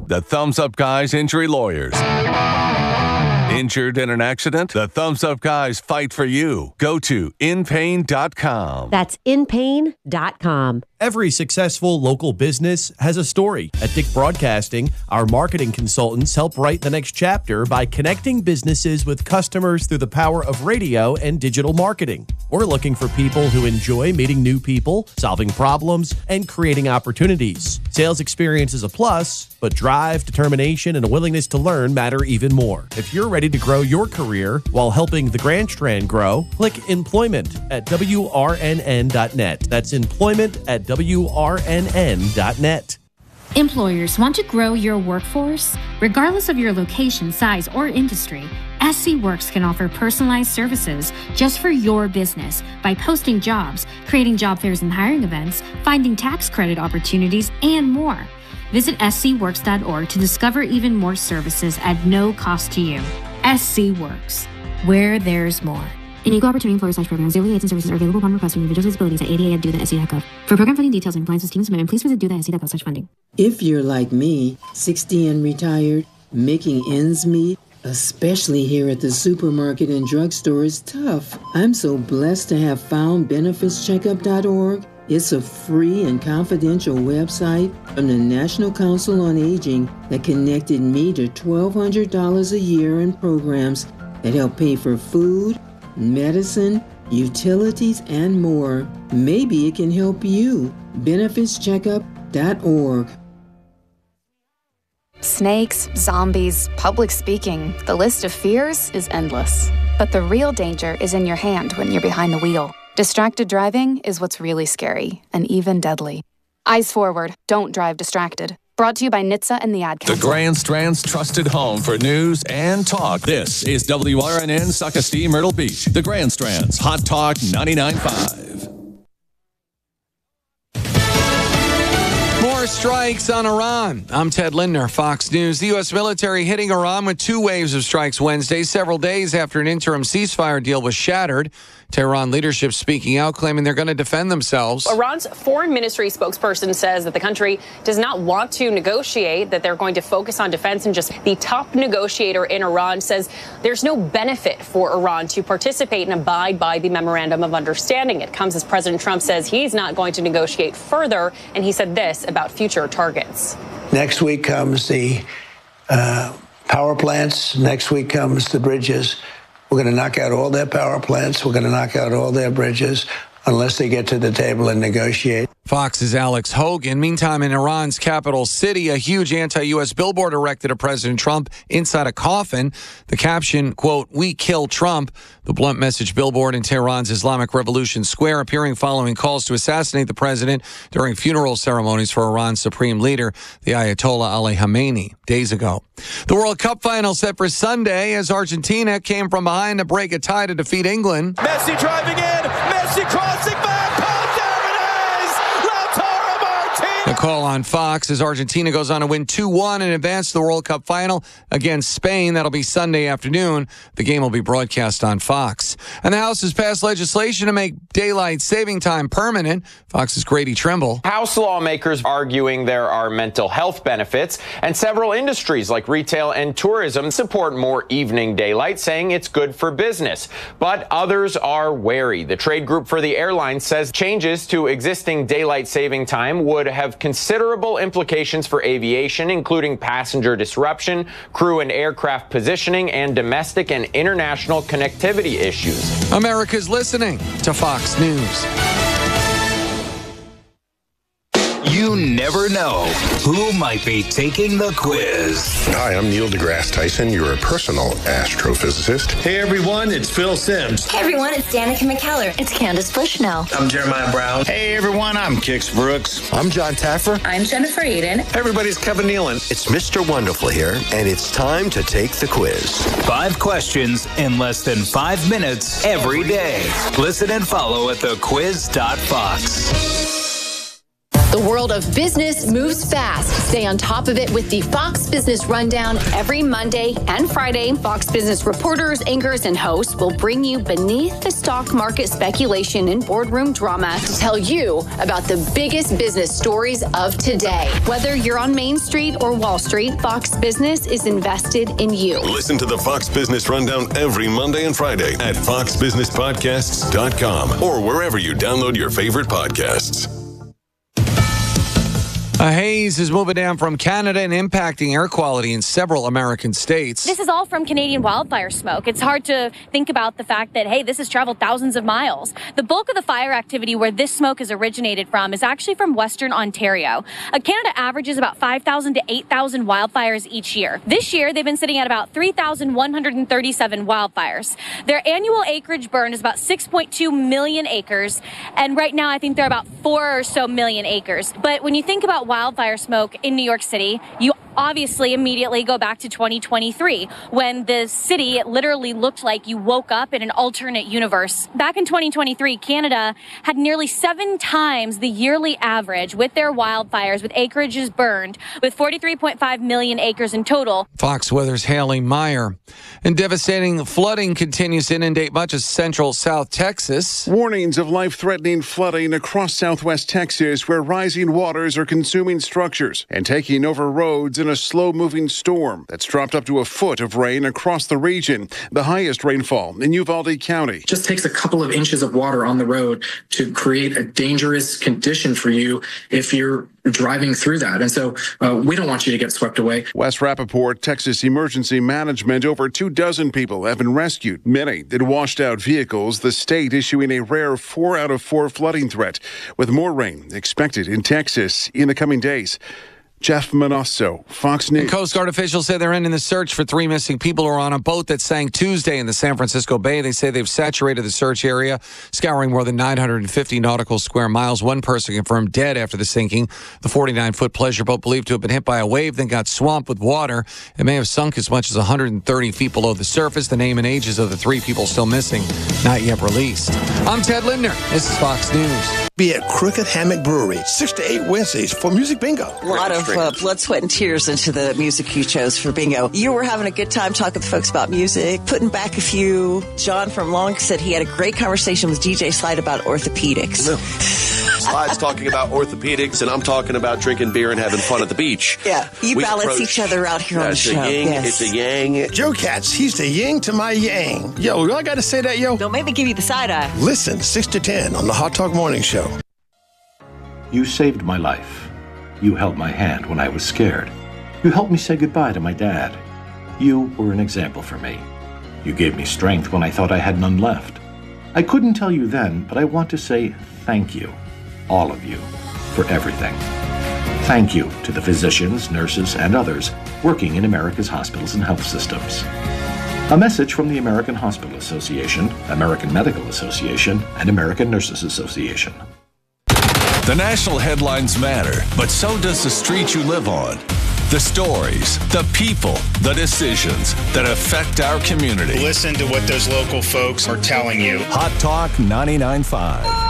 The Thumbs Up Guys Injury Lawyers. Injured in an accident? The Thumbs Up Guys fight for you. Go to inpain.com. That's inpain.com. Every successful local business has a story. At Dick Broadcasting, our marketing consultants help write the next chapter by connecting businesses with customers through the power of radio and digital marketing. We're looking for people who enjoy meeting new people, solving problems, and creating opportunities. Sales experience is a plus, but drive, determination, and a willingness to learn matter even more. If you're ready to grow your career while helping the Grand Strand grow, click employment at WRNN.net. That's employment at WRNN.net. Employers want to grow your workforce? Regardless of your location, size, or industry, SC Works can offer personalized services just for your business by posting jobs, creating job fairs and hiring events, finding tax credit opportunities, and more. Visit scworks.org to discover even more services at no cost to you. SC Works, where there's more. An equal opportunity employer/programs. The only aids and services are available upon request from individuals with disabilities at ADA at do.sc.gov. For program funding details and compliance with team submission, please visit do.sc.gov/funding. If you're like me, 60 and retired, making ends meet, especially here at the supermarket and drugstore, is tough. I'm so blessed to have found benefitscheckup.org. It's a free and confidential website from the National Council on Aging that connected me to $1,200 a year in programs that help pay for food, medicine, utilities, and more. Maybe it can help you. benefitscheckup.org. Snakes, zombies, public speaking. The list of fears is endless. But the real danger is in your hand when you're behind the wheel. Distracted driving is what's really scary and even deadly. Eyes forward. Don't drive distracted. Brought to you by NHTSA and the Ad Council. The Grand Strand's trusted home for news and talk. This is WRNN Suckastee Myrtle Beach. The Grand Strand's Hot Talk 99.5. More strikes on Iran. I'm Ted Lindner, Fox News. The U.S. military hitting Iran with 2 waves of strikes Wednesday, several days after an interim ceasefire deal was shattered. Tehran leadership speaking out, claiming they're going to defend themselves. Iran's foreign ministry spokesperson says that the country does not want to negotiate, that they're going to focus on defense. And just the top negotiator in Iran says there's no benefit for Iran to participate and abide by the memorandum of understanding. It comes as President Trump says he's not going to negotiate further. And he said this about future targets. Next week comes the power plants. Next week comes the bridges. We're going to knock out all their power plants. We're going to knock out all their bridges unless they get to the table and negotiate. Fox's Alex Hogan. Meantime, in Iran's capital city, a huge anti-U.S. billboard erected of President Trump inside a coffin. The caption, quote, "We kill Trump." The blunt message billboard in Tehran's Islamic Revolution Square, appearing following calls to assassinate the president during funeral ceremonies for Iran's supreme leader, the Ayatollah Ali Khamenei, days ago. The World Cup final set for Sunday as Argentina came from behind to break a tie to defeat England. Messi driving in, Messi crossing back. The call on Fox as Argentina goes on to win 2-1 and advance to the World Cup final against Spain. That'll be Sunday afternoon. The game will be broadcast on Fox. And the House has passed legislation to make daylight saving time permanent. Fox's Grady Trimble. House lawmakers arguing there are mental health benefits, and several industries like retail and tourism support more evening daylight, saying it's good for business. But others are wary. The trade group for the airlines says changes to existing daylight saving time would have considerable implications for aviation, including passenger disruption, crew and aircraft positioning, and domestic and international connectivity issues. America's listening to Fox News. You never know who might be taking the quiz. Hi, I'm Neil deGrasse Tyson, your personal astrophysicist. Hey everyone, it's Phil Simms. Hey everyone, it's Danica McKellar. It's Candace Bushnell. I'm Jeremiah Brown. Hey everyone, I'm Kix Brooks. I'm John Taffer. I'm Jennifer Aiden. Hey everybody's Kevin Nealon. It's Mr. Wonderful here, and it's time to take the quiz. 5 questions in less than 5 minutes every day. Listen and follow at thequiz.fox. The The world of business moves fast. Stay on top of it with the Fox Business Rundown every Monday and Friday. Fox Business reporters, anchors, and hosts will bring you beneath the stock market speculation and boardroom drama to tell you about the biggest business stories of today. Whether you're on Main Street or Wall Street, Fox Business is invested in you. Listen to the Fox Business Rundown every Monday and Friday at foxbusinesspodcasts.com or wherever you download your favorite podcasts. A haze is moving down from Canada and impacting air quality in several American states. This is all from Canadian wildfire smoke. It's hard to think about the fact that, hey, this has traveled thousands of miles. The bulk of the fire activity where this smoke is originated from is actually from Western Ontario. Canada averages about 5,000 to 8,000 wildfires each year. This year, they've been sitting at about 3,137 wildfires. Their annual acreage burn is about 6.2 million acres. And right now, I think they're about 4 or so million acres. But when you think about wildfire smoke in New York City, you obviously immediately go back to 2023, when the city, it literally looked like you woke up in an alternate universe. Back in 2023, Canada had nearly 7 times the yearly average with their wildfires, with acreages burned, with 43.5 million acres in total. Fox Weather's Haley Meyer. And devastating flooding continues to inundate much of central South Texas. Warnings of life-threatening flooding across southwest Texas, where rising waters are consuming structures and taking over roads in a slow-moving storm that's dropped up to a foot of rain across the region, the highest rainfall in Uvalde County. Just takes a couple of inches of water on the road to create a dangerous condition for you if you're driving through that. And so we don't want you to get swept away. Wes Rappaport, Texas Emergency Management. Over 24 people have been rescued, many in washed out vehicles. The state issuing a rare 4 out of 4 flooding threat, with more rain expected in Texas in the coming days. Jeff Manasso, Fox News. And Coast Guard officials say they're ending the search for 3 missing people who are on a boat that sank Tuesday in the San Francisco Bay. They say they've saturated the search area, scouring more than 950 nautical square miles. One person confirmed dead after the sinking. The 49-foot pleasure boat, believed to have been hit by a wave, then got swamped with water. It may have sunk as much as 130 feet below the surface. The name and ages of the 3 people still missing, not yet released. I'm Ted Lindner. This is Fox News. Be at Crooked Hammock Brewery, 6 to 8 Wednesdays for Music Bingo. A lot of blood, sweat, and tears into the music you chose for bingo. You were having a good time talking to folks about music, putting back a few. John from Long said he had a great conversation with DJ Slide about orthopedics. No. Slide's talking about orthopedics, and I'm talking about drinking beer and having fun at the beach. Yeah, you balance each other out here on the show. It's a yang. Joe Katz, he's the yin to my yang. Yo, I got to say that, yo? Don't make me give you the side eye. Listen, 6 to 10 on the Hot Talk Morning Show. You saved my life. You held my hand when I was scared. You helped me say goodbye to my dad. You were an example for me. You gave me strength when I thought I had none left. I couldn't tell you then, but I want to say thank you, all of you, for everything. Thank you to the physicians, nurses, and others working in America's hospitals and health systems. A message from the American Hospital Association, American Medical Association, and American Nurses Association. The national headlines matter, but so does the street you live on. The stories, the people, the decisions that affect our community. Listen to what those local folks are telling you. Hot Talk 99.5.